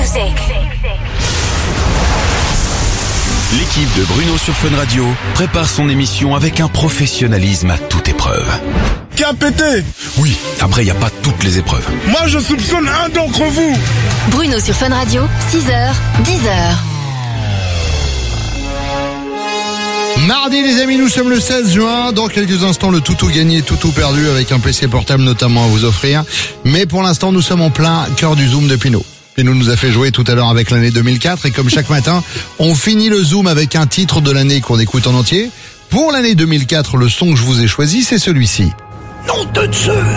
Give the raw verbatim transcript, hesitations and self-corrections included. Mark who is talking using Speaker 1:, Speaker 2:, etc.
Speaker 1: music.
Speaker 2: L'équipe de Bruno sur Fun Radio prépare son émission avec un professionnalisme à toute épreuve.
Speaker 3: Qui a pété?
Speaker 2: Oui, après il n'y a pas toutes les épreuves.
Speaker 3: Moi je soupçonne un d'entre vous.
Speaker 1: Bruno sur Fun Radio, six heures, dix heures.
Speaker 4: Mardi les amis, nous sommes le seize juin. Dans quelques instants, le toutou gagné, toutou perdu avec un P C portable notamment à vous offrir. Mais pour l'instant, nous sommes en plein cœur du Zoom de Pinot. Pinot nous a fait jouer tout à l'heure avec l'année deux mille quatre et comme chaque matin, on finit le Zoom avec un titre de l'année qu'on écoute en entier. Pour l'année deux mille quatre, le son que je vous ai choisi, c'est celui-ci.
Speaker 5: Nom de Zeus!